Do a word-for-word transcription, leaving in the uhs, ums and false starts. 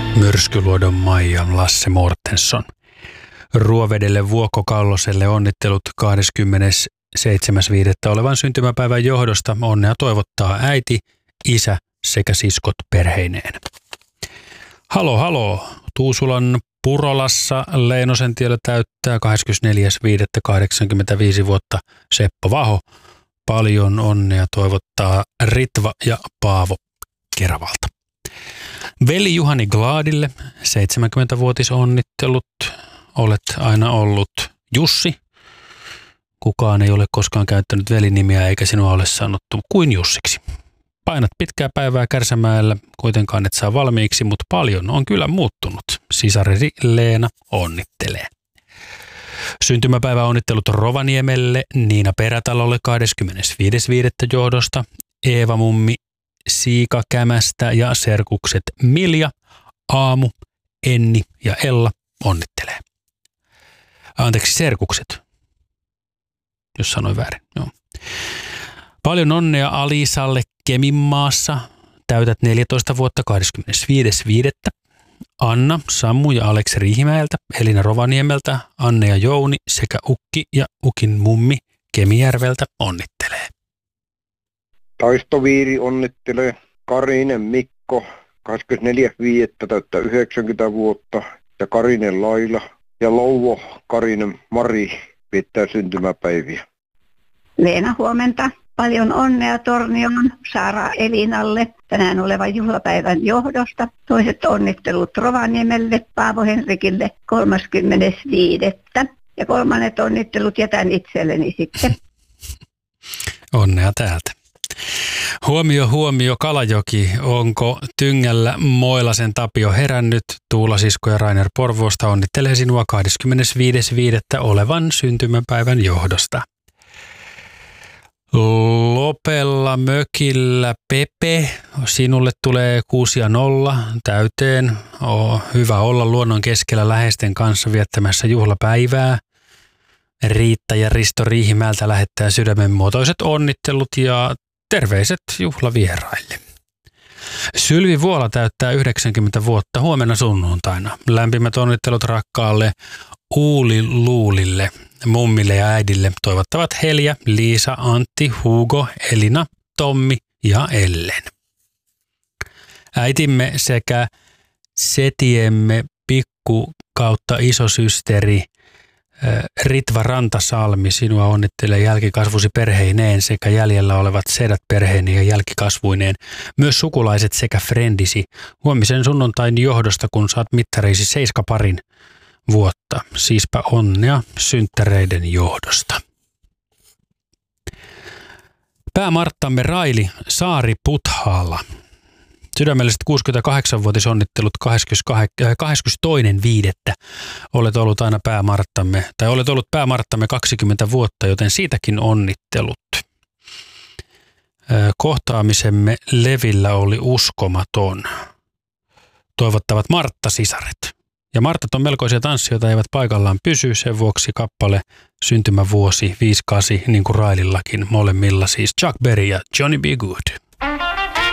Myrskyluodon Maija Lasse Mortensson. Ruovedelle Vuokko Kalloselle onnittelut kahdeskymmenesseitsemäs viidettä olevan syntymäpäivän johdosta. Onnea toivottaa äiti, isä sekä siskot perheineen. Halo, halo. Tuusulan Purolassa Leinosen tiellä täyttää kahdeskymmenesneljäs viidettä kahdeksankymmentäviisi vuotta Seppo Vaho. Paljon onnea toivottaa Ritva ja Paavo Keravalta. Veli Juhani Gladille seitsemänkymmentävuotisonnittelut. Olet aina ollut Jussi. Kukaan ei ole koskaan käyttänyt velinimiä eikä sinua ole sanottu kuin Jussiksi. Painat pitkää päivää Kärsämäellä, kuitenkaan et saa valmiiksi, mutta paljon on kyllä muuttunut. Sisaresi Leena onnittelee. Syntymäpäivä onnittelut Rovaniemelle, Niina Perätalolle kahdeskymmenesviides viidettä johdosta, Eeva Mummi Siika Kämästä ja serkukset Milja, Aamu, Enni ja Ella onnittelee. Anteeksi, serkukset, jos sanoin väärin. Joo. Paljon onnea Alisalle Keminmaassa. Täytät neljätoista vuotta kahdeskymmenesviides viidettä Anna, Sammu ja Aleksi Riihimäeltä, Elina Rovaniemeltä, Anne ja Jouni sekä Ukki ja Ukin mummi Kemijärveltä onnittelee. Taistoviiri onnittelee Karinen Mikko, kahdeskymmenesneljäs viidettä täyttää yhdeksänkymmentä vuotta, ja Karinen Laila ja Louvo Karinen Mari viettää syntymäpäiviä. Leena, huomenta. Paljon onnea Tornioon Saara Elinalle tänään olevan juhlapäivän johdosta. Toiset onnittelut Rovaniemelle Paavo Henrikille kolmaskymmenes viidettä Ja kolmannet onnittelut jätän itselleni sitten. Onnea täältä. Huomio, huomio, Kalajoki. Onko Tyngällä Moilasen Tapio herännyt? Tuula Sisko ja Rainer Porvoosta onnittelee sinua kahdeskymmenesviides viidettä olevan syntymäpäivän johdosta. Lopella mökillä Pepe, sinulle tulee kuusi ja nolla täyteen. On hyvä olla luonnon keskellä läheisten kanssa viettämässä juhlapäivää. Riitta ja Risto Riihimäeltä lähettää sydämenmuotoiset onnittelut ja terveiset juhlavieraille. Sylvi Vuola täyttää yhdeksänkymmentä vuotta huomenna sunnuntaina. Lämpimät onnittelut rakkaalle Uuli Luulille, mummille ja äidille toivottavat Helja, Liisa, Antti, Hugo, Elina, Tommi ja Ellen. Äitimme sekä setiemme pikku kautta isosysteri Ritva Rantasalmi, sinua onnittelee jälkikasvusi perheineen sekä jäljellä olevat sedät perheineen ja jälkikasvuineen. Myös sukulaiset sekä frendisi huomisen sunnuntain johdosta, kun saat mittareisi seiskaparin vuotta. Siispä onnea synttäreiden johdosta. Päämarttamme Raili Saari Puthaalla. Sydämelliset kuusikymmentäkahdeksanvuotisonnittelut kahdeskymmenestoinen viidettä Olet ollut aina päämarttamme, tai olet ollut päämarttamme kaksikymmentä vuotta, joten siitäkin onnittelut. Kohtaamisemme Levillä oli uskomaton. Toivottavat Martta-sisaret. Ja Martat on melkoisia tanssijoita, eivät paikallaan pysy, sen vuoksi kappale syntymävuosi viisi kahdeksan, niin kuin Railillakin, molemmilla siis Chuck Berry ja Johnny B. Good.